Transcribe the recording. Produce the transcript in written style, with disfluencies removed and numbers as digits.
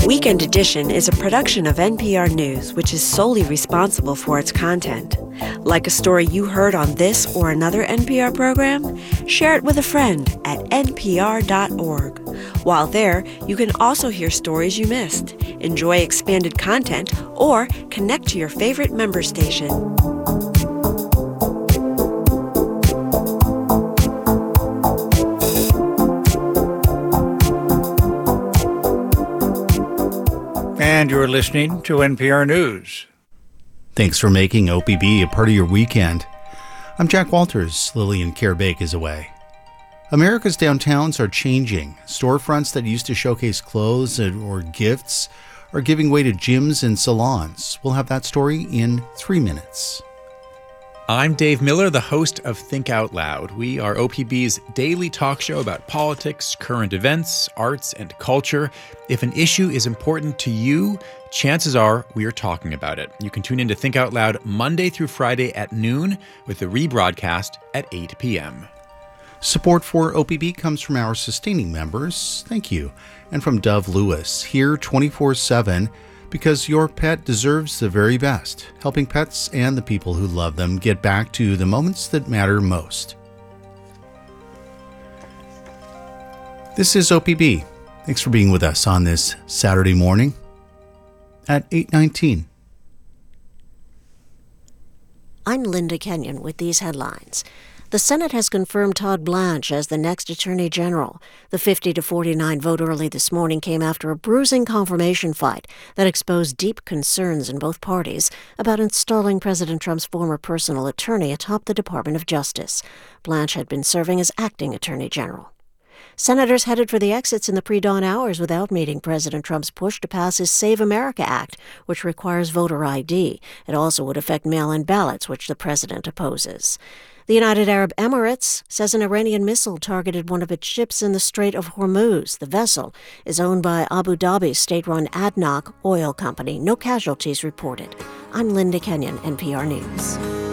Weekend Edition is a production of NPR News, which is solely responsible for its content. Like a story you heard on this or another NPR program? Share it with a friend at npr.org. While there, you can also hear stories you missed, enjoy expanded content, or connect to your favorite member station. And you're listening to NPR News. Thanks for making OPB a part of your weekend. I'm Jack Walters. Lillian Kerr-Bake is away. America's downtowns are changing. Storefronts that used to showcase clothes or gifts are giving way to gyms and salons. We'll have that story in 3 minutes. I'm Dave Miller, the host of Think Out Loud. We are OPB's daily talk show about politics, current events, arts, and culture. If an issue is important to you, chances are we are talking about it. You can tune in to Think Out Loud Monday through Friday at noon with the rebroadcast at 8 p.m. Support for OPB comes from our sustaining members. Thank you. And from Dove Lewis, here 24/7, because your pet deserves the very best, helping pets and the people who love them get back to the moments that matter most. This is OPB. Thanks for being with us on this Saturday morning at 8:19. I'm Linda Kenyon with these headlines. The Senate has confirmed Todd Blanche as the next Attorney General. The 50-49 vote early this morning came after a bruising confirmation fight that exposed deep concerns in both parties about installing President Trump's former personal attorney atop the Department of Justice. Blanche had been serving as acting Attorney General. Senators headed for the exits in the pre-dawn hours without meeting President Trump's push to pass his Save America Act, which requires voter ID. It also would affect mail-in ballots, which the president opposes. The United Arab Emirates says an Iranian missile targeted one of its ships in the Strait of Hormuz. The vessel is owned by Abu Dhabi's state-run ADNOC oil company. No casualties reported. I'm Linda Kenyon, NPR News.